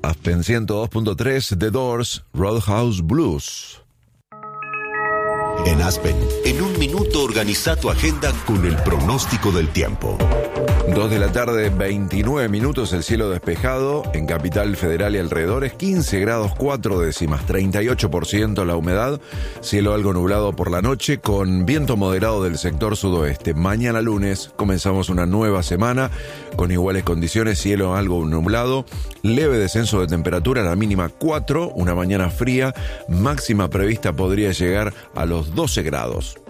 Aspen 102.3, The Doors, Roadhouse Blues. En Aspen, en un minuto organiza tu agenda con el pronóstico del tiempo. 2 de la tarde, 29 minutos, el cielo despejado en Capital Federal y alrededores, 15 grados 4 décimas, 38% la humedad, cielo algo nublado por la noche con viento moderado del sector sudoeste. Mañana lunes comenzamos una nueva semana con iguales condiciones, cielo algo nublado, leve descenso de temperatura, la mínima 4, una mañana fría, máxima prevista podría llegar a los 12 grados.